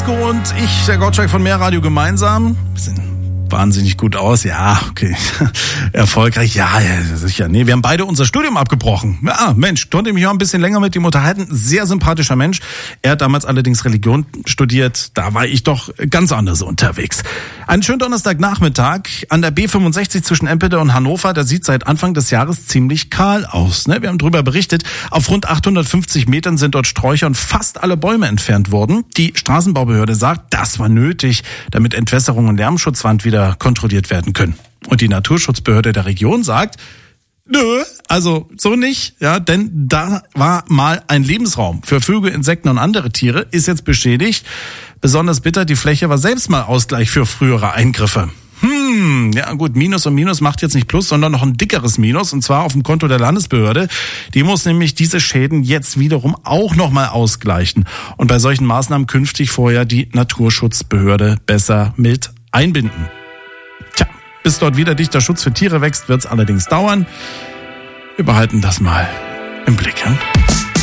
Josko und ich, der Gottschalk von Mehrradio, gemeinsam. Wir sehen wahnsinnig gut aus. Ja, okay. Erfolgreich. Ja, sicher. Nee, wir haben beide unser Studium abgebrochen. Ja, Mensch, konnte mich auch ein bisschen länger mit ihm unterhalten. Sehr sympathischer Mensch. Er hat damals allerdings Religion studiert. Da war ich doch ganz anders unterwegs. Einen schönen Donnerstagnachmittag an der B65 zwischen Empede und Hannover. Da sieht seit Anfang des Jahres ziemlich kahl aus. Wir haben darüber berichtet. Auf rund 850 Metern sind dort Sträucher und fast alle Bäume entfernt worden. Die Straßenbaubehörde sagt, das war nötig, damit Entwässerung und Lärmschutzwand wieder kontrolliert werden können. Und die Naturschutzbehörde der Region sagt, nö, also so nicht, ja, denn da war mal ein Lebensraum für Vögel, Insekten und andere Tiere, ist jetzt beschädigt. Besonders bitter, die Fläche war selbst mal Ausgleich für frühere Eingriffe. Ja gut, Minus und Minus macht jetzt nicht Plus, sondern noch ein dickeres Minus, und zwar auf dem Konto der Landesbehörde. Die muss nämlich diese Schäden jetzt wiederum auch nochmal ausgleichen und bei solchen Maßnahmen künftig vorher die Naturschutzbehörde besser mit einbinden. Tja, bis dort wieder dichter Schutz für Tiere wächst, wird es allerdings dauern. Wir behalten das mal im Blick. Ja?